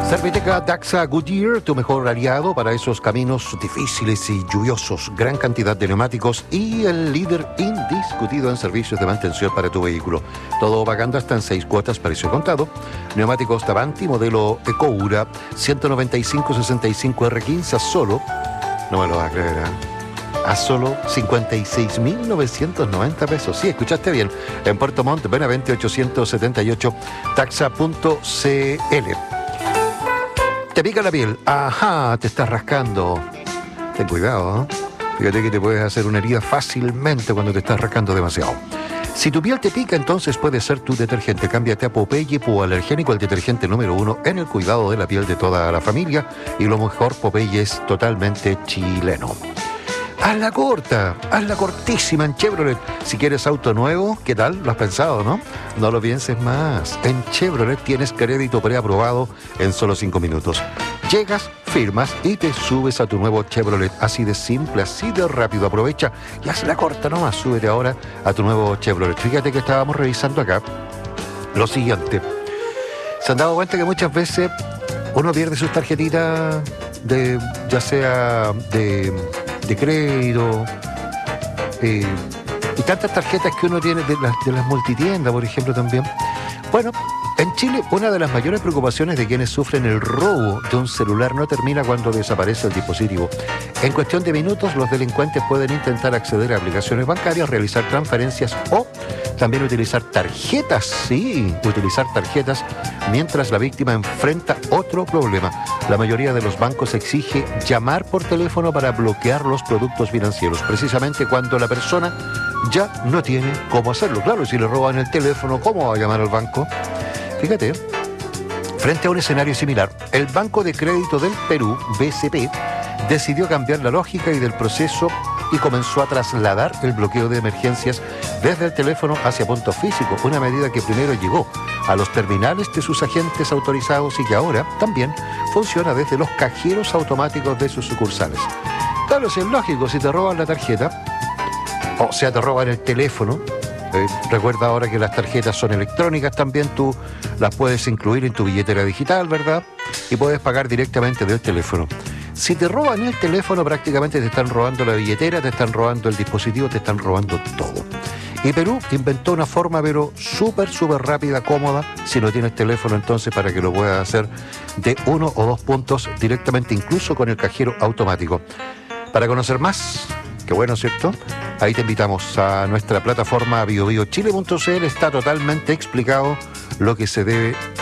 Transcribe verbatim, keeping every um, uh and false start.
Serviteca Daxa Goodyear, tu mejor aliado para esos caminos difíciles y lluviosos. Gran cantidad de neumáticos y el líder indiscutido en servicios de mantención para tu vehículo. Todo pagando hasta en seis cuotas, precio contado. Neumáticos Davanti, modelo Ecoura, ciento noventa y cinco sesenta y cinco R quince a solo, no me lo vas a creer, ¿eh? A solo cincuenta y seis mil novecientos noventa pesos. Sí, escuchaste bien. En Puerto Montt, Benavente ochocientos setenta y ocho, taxa punto c l. ¿Te pica la piel? Ajá, te estás rascando. Ten cuidado, ¿eh? Fíjate que te puedes hacer una herida fácilmente cuando te estás rascando demasiado. Si tu piel te pica, entonces puede ser tu detergente. Cámbiate a Popeye Poalergénico, el detergente número uno en el cuidado de la piel de toda la familia. Y lo mejor, Popeye es totalmente chileno. Hazla corta, hazla cortísima en Chevrolet. Si quieres auto nuevo, ¿qué tal? ¿Lo has pensado, no? No lo pienses más. En Chevrolet tienes crédito preaprobado en solo cinco minutos. Llegas, firmas y te subes a tu nuevo Chevrolet. Así de simple, así de rápido. Aprovecha y hazla corta nomás. Súbete ahora a tu nuevo Chevrolet. Fíjate que estábamos revisando acá lo siguiente. ¿Se han dado cuenta que muchas veces uno pierde sus tarjetitas de, ya sea de... de crédito, eh, y tantas tarjetas que uno tiene de las, de las multitiendas, por ejemplo, también? Bueno, en Chile, una de las mayores preocupaciones de quienes sufren el robo de un celular no termina cuando desaparece el dispositivo. En cuestión de minutos, los delincuentes pueden intentar acceder a aplicaciones bancarias, realizar transferencias o también utilizar tarjetas, sí, utilizar tarjetas, mientras la víctima enfrenta otro problema. La mayoría de los bancos exige llamar por teléfono para bloquear los productos financieros, precisamente cuando la persona ya no tiene cómo hacerlo. Claro, si le roban el teléfono, ¿cómo va a llamar al banco? Fíjate, frente a un escenario similar, el Banco de Crédito del Perú, B C P, decidió cambiar la lógica y del proceso y comenzó a trasladar el bloqueo de emergencias desde el teléfono hacia puntos físicos, una medida que primero llegó a los terminales de sus agentes autorizados y que ahora también funciona desde los cajeros automáticos de sus sucursales. Claro, si es lógico, si te roban la tarjeta, o sea, te roban el teléfono. Eh, recuerda ahora que las tarjetas son electrónicas también, tú las puedes incluir en tu billetera digital, ¿verdad? Y puedes pagar directamente del teléfono. Si te roban el teléfono, prácticamente te están robando la billetera, te están robando el dispositivo, te están robando todo. Y Perú inventó una forma, pero súper, súper rápida, cómoda, si no tienes teléfono entonces, para que lo puedas hacer de uno o dos puntos directamente, incluso con el cajero automático. Para conocer más, qué bueno, ¿cierto? Ahí te invitamos a nuestra plataforma bio bio chile punto c l. Está totalmente explicado lo que se debe